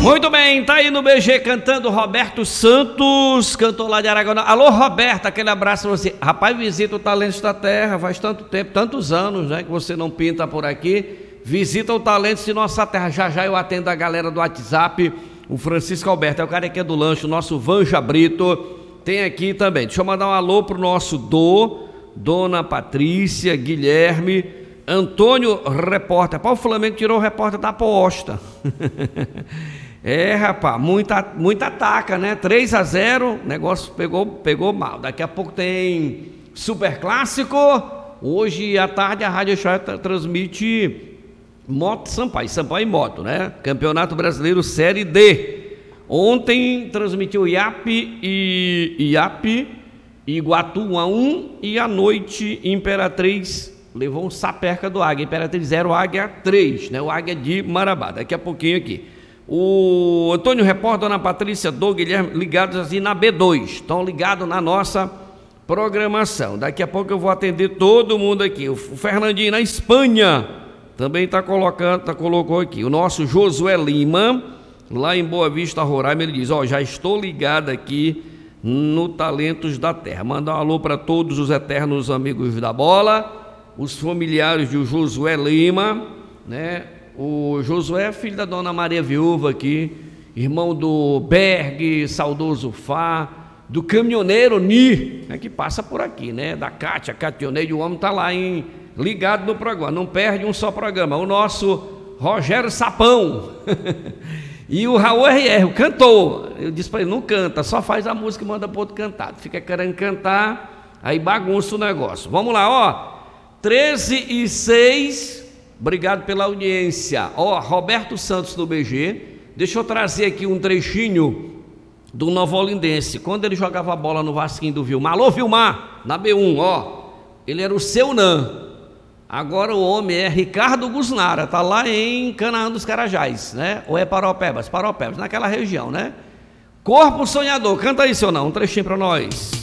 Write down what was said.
Muito bem, tá aí no BG cantando Roberto Santos, cantor lá de Araguaína. Alô, Roberto, aquele abraço pra você. Rapaz, visita o Talentos da Terra, faz tanto tempo, tantos anos, né, que você não pinta por aqui. Visita o Talentos de Nossa Terra. Já já eu atendo a galera do WhatsApp. O Francisco Alberto é o cara que é do lanche, o nosso Vanja Brito tem aqui também. Deixa eu mandar um alô pro nosso Dona Patrícia, Guilherme, Antônio, repórter. Rapaz, o Flamengo tirou o repórter da aposta. É, rapaz, muita taca, né? 3-0, negócio pegou mal. Daqui a pouco tem Super Clássico. Hoje à tarde a Rádio Show transmite Moto Sampaio e Moto, né? Campeonato Brasileiro Série D. Ontem transmitiu IAP e Iguatu 1-1 e à noite Imperatriz levou um sapeca do Águia. Imperatriz 0, Águia 3, né? O Águia de Marabá. Daqui a pouquinho aqui. O Antônio Repórter, Dona Patrícia, Guilherme, ligados assim na B2. Estão ligados na nossa programação. Daqui a pouco eu vou atender todo mundo aqui. O Fernandinho na Espanha também colocou aqui. O nosso Josué Lima, lá em Boa Vista, Roraima, ele diz: já estou ligado aqui no Talentos da Terra. Manda um alô para todos os eternos amigos da bola, os familiares de Josué Lima, né? O Josué é filho da Dona Maria Viúva aqui, irmão do Berg, saudoso Fá, do caminhoneiro Ni, né, que passa por aqui, né? Da Cátia, Cationeiro, o homem tá lá ligado no programa, não perde um só programa. O nosso Rogério Sapão e o Raul R.R., o cantor. Eu disse para ele: não canta, só faz a música e manda para outro cantar. Fica querendo cantar, aí bagunça o negócio. Vamos lá, 13h06. Obrigado pela audiência. Roberto Santos do BG. Deixa eu trazer aqui um trechinho do Nova Olindense, quando ele jogava bola no Vasquinho do Vilmar. Alô, Vilmar, na B1, ele era o seu Nan. Agora o homem é Ricardo Gusnara, tá lá em Canaã dos Carajás, né? Ou é Paropebas, naquela região, né? Corpo Sonhador, canta aí, seu Não, um trechinho pra nós.